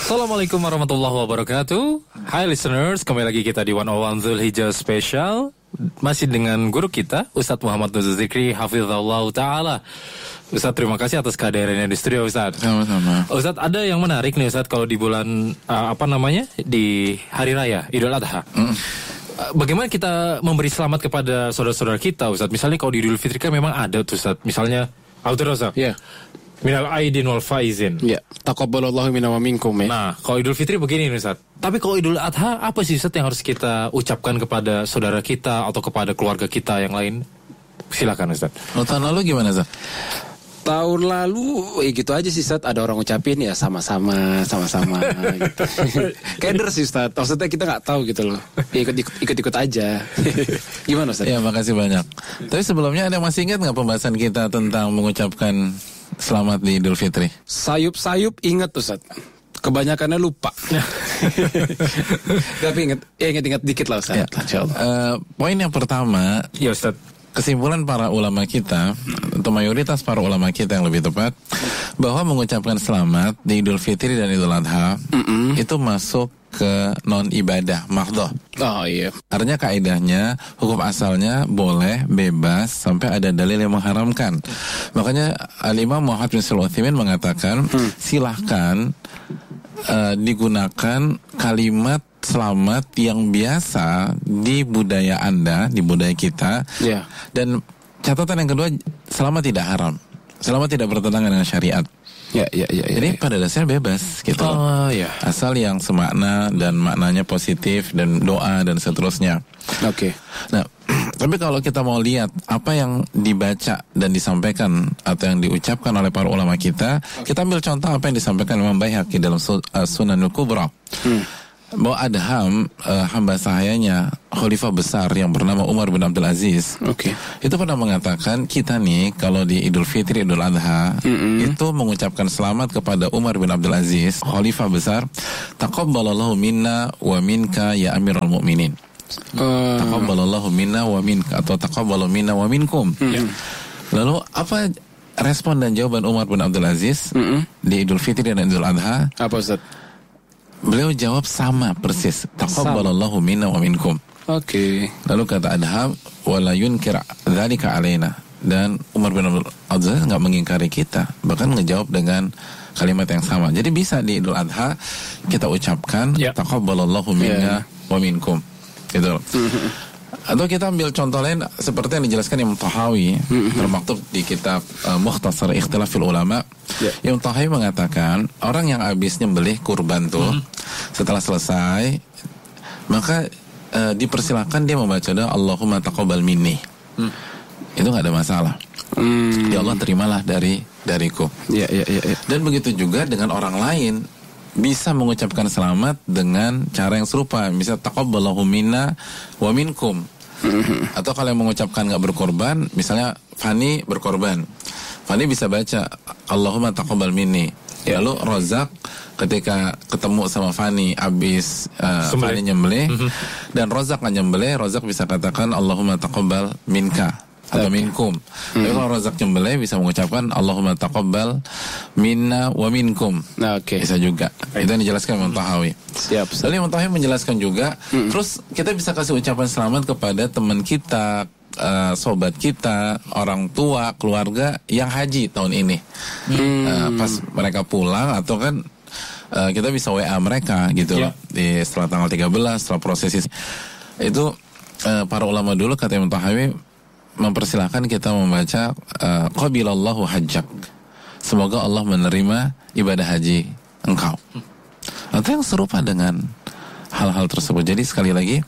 Assalamualaikum warahmatullahi wabarakatuh. Hai listeners, kembali lagi kita di 101 Dzulhijjah Special. Masih dengan guru kita, Ustadz Muhammad Nuzul Zikri, Hafizahullah Ta'ala. Ustadz, terima kasih atas kehadirannya di studio, Ustadz. Sama-sama. Ustadz, ada yang menarik nih, Ustadz, kalau di bulan, di Hari Raya, Idul Adha. Bagaimana kita memberi selamat kepada saudara-saudara kita, Ustadz? Misalnya kalau di Idul Fitri kan memang ada tuh, Ustadz. Misalnya, Abdurrazak. Iya. Minal aidin wal faizin. Ya, taqabbalallahu minna wa minkum ya. Nah, kalau Idul Fitri begini nih, Ustaz. Tapi kalau Idul Adha, apa sih, Ustaz, yang harus kita ucapkan kepada saudara kita atau kepada keluarga kita yang lain? Silakan, Ustaz. Tahun lalu gimana, Ustaz? Tahun lalu gitu aja sih, Ustaz. Ada orang ucapin ya sama-sama gitu. Keder sih, Ustaz. Maksudnya kita nggak tahu gitu loh. Ya, ikut aja. Gimana, Ustaz? Ya, makasih banyak. Tapi sebelumnya ada masih ingat nggak pembahasan kita tentang mengucapkan selamat di Idul Fitri? Sayup-sayup ingat, Ustaz. Kebanyakannya lupa. Tapi ingat dikit lah, Ustaz. Ya. Poin yang pertama, Ya, Ustaz. kesimpulan para ulama kita atau mayoritas para ulama kita yang lebih tepat, bahwa mengucapkan selamat di Idul Fitri dan Idul Adha itu masuk ke non ibadah mahdhah. Oh iya. Artinya kaidahnya hukum asalnya boleh, bebas sampai ada dalil yang mengharamkan. Makanya Al-Imam Muhammad bin Shalih Al-Utsaimin mengatakan silahkan digunakan kalimat selamat yang biasa di budaya Anda, di budaya kita. Yeah. Dan catatan yang kedua, selamat tidak haram, selamat tidak bertentangan dengan syariat. Ya. Jadi pada dasarnya bebas gitu. Oh, ya. Asal yang semakna dan maknanya positif dan doa dan seterusnya. Oke. Nah, tapi kalau kita mau lihat apa yang dibaca dan disampaikan atau yang diucapkan oleh para ulama kita, kita ambil contoh apa yang disampaikan Imam Baihaqi dalam Sunanul Kubra. Bahwa Adham, hamba sahayanya khalifah besar yang bernama Umar bin Abdul Aziz, itu pernah mengatakan kita nih kalau di Idul Fitri, Idul Adha itu mengucapkan selamat kepada Umar bin Abdul Aziz, khalifah besar, taqabbalallahu minna wa minka ya Amirul Mukminin. Taqabbalallahu minna wa minka atau taqabbalu minna wa minkum. Lalu apa respon dan jawaban Umar bin Abdul Aziz di Idul Fitri dan Idul Adha? Apa, Ustaz? Beliau jawab sama persis, taqabbalallahu minna wa minkum. Oke. Lalu kata Adham, wala yunkir dzalika alaina. Dan Umar bin Abdul Aziz enggak mengingkari kita, bahkan ngejawab dengan kalimat yang sama. Jadi bisa di Idul Adha kita ucapkan taqabbalallahu minna wa minkum. Gitu. Atau kita ambil contoh lain seperti yang dijelaskan Imam Tahawi termaktub di kitab Mukhtasar Ikhtilafil Ulama. Imam Tahawi mengatakan orang yang habis nyembelih kurban tuh setelah selesai maka dipersilakan dia membaca doa Allahumma taqabbal minni. Itu nggak ada masalah. Ya Allah, terimalah dariku. Ya. Dan begitu juga dengan orang lain, bisa mengucapkan selamat dengan cara yang serupa. Misal taqabbalallahu minna wa minkum. Atau kalau yang mengucapkan nggak berkorban, misalnya Fani berkorban, Fani bisa baca Allahumma taqabbal minni. Lalu Rozak ketika ketemu sama Fani abis Fani nyembelih dan Rozak nggak nyembelih, Rozak bisa katakan Allahumma taqabbal minka atau minkum. Tapi kalau Razak nyembelih bisa mengucapkan Allahumma taqabbal minna wa minkum. Bisa juga. Itu yang dijelaskan Imam Tahawi. Siap. Lalu Imam Tahawi menjelaskan juga, terus kita bisa kasih ucapan selamat kepada teman kita, sobat kita, orang tua, keluarga yang haji tahun ini. Pas mereka pulang atau kan kita bisa WA mereka gitu loh. Setelah tanggal 13, setelah prosesi itu para ulama dulu kata Imam Tahawi mempersilahkan kita membaca qabilallahu hajjak, semoga Allah menerima ibadah haji engkau, atau yang serupa dengan hal-hal tersebut. Jadi sekali lagi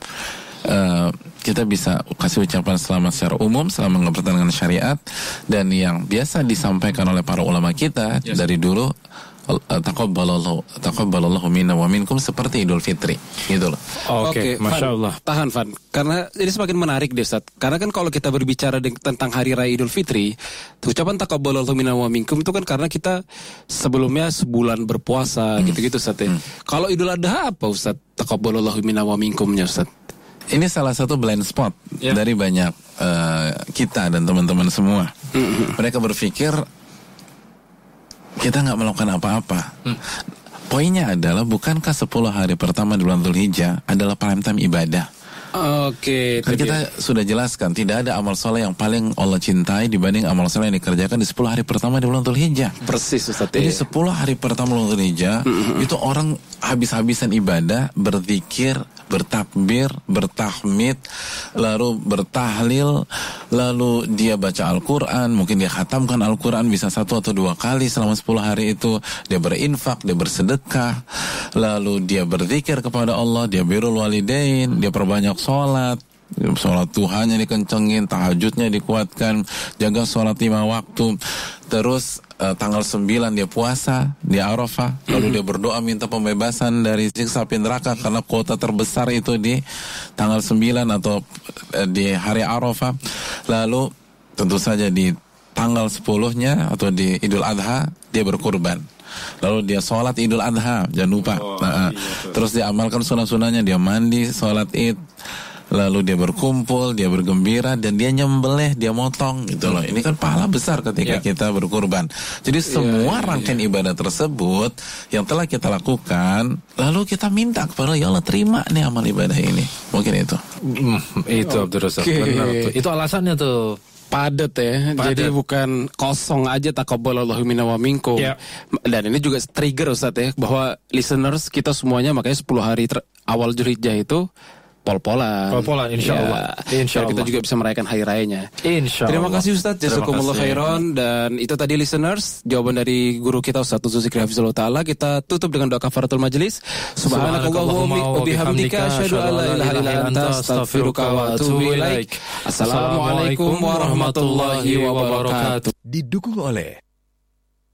kita bisa kasih ucapan selamat secara umum selama nggak bertentangan syariat, dan yang biasa disampaikan oleh para ulama kita dari dulu taqabbalallahu minna wa minkum seperti Idul Fitri gitu loh. Oke, Masya Allah. Tahan Van, karena ini semakin menarik deh Ustaz. Karena kan kalau kita berbicara tentang Hari Raya Idul Fitri, ucapan taqabbalallahu minna wa minkum itu kan karena kita sebelumnya sebulan berpuasa gitu-gitu Ustaz ya. Kalau Idul Adha apa Ustaz? Taqabbalallahu minna wa minkumnya Ustaz. Ini salah satu blind spot dari banyak kita dan teman-teman semua. Mereka berpikir kita nggak melakukan apa-apa. poinnya adalah bukankah 10 hari pertama di bulan Dzulhijjah adalah prime time ibadah? Oke, Kan kita sudah jelaskan tidak ada amal soleh yang paling Allah cintai dibanding amal soleh yang dikerjakan di 10 hari pertama di bulan Dzulhijjah. persis Ustaz. Jadi 10 hari pertama bulan Dzulhijjah itu orang habis-habisan ibadah, berzikir, bertakbir, bertahmid, lalu bertahlil, lalu dia baca Al-Quran, mungkin dia khatamkan Al-Quran bisa 1 atau 2 kali selama 10 hari itu, dia berinfak, dia bersedekah, lalu dia berzikir kepada Allah, dia birrul walidain, dia perbanyak sholat duhanya dikencengin, tahajudnya dikuatkan, jaga sholat 5 waktu. Terus tanggal 9 dia puasa di Arafah, lalu dia berdoa minta pembebasan dari siksa api neraka karena kuota terbesar itu di tanggal 9 atau di hari Arafah. Lalu tentu saja di tanggal 10-nya atau di Idul Adha dia berkurban. Lalu dia sholat Idul Adha, jangan lupa. Terus dia amalkan sunah-sunahnya, dia mandi, sholat Id. Lalu dia berkumpul, dia bergembira, dan dia nyembelih, dia motong gitu loh. Ini kan pahala besar ketika kita berkurban. Jadi semua rangkaian ibadah tersebut yang telah kita lakukan, lalu kita minta kepada ya Allah, terima nih amal ibadah ini. Mungkin itu. Itu Abdul Razak, benar tuh. Itu alasannya tuh. Padat ya. Jadi bukan kosong aja taqabbalallahu minna wa minkum. Dan ini juga trigger Ustaz ya, bahwa listeners kita semuanya makanya 10 hari awal Dzulhijjah itu pol-polan. Pol-polan insyaallah. Insyaallah kita juga bisa merayakan hari rayanya. Insyaallah. Terima kasih Ustaz, jazakumullah khairan. Dan itu tadi listeners, jawaban dari guru kita Ustaz Dzulzikri Hafizahullah Ta'ala. Kita tutup dengan doa kafaratul majlis. Subhanakallahumma wa bihamdika asyhadu an la ilaha illa anta astaghfiruka wa atubu ilaik. Assalamualaikum warahmatullahi wabarakatuh. Didukung oleh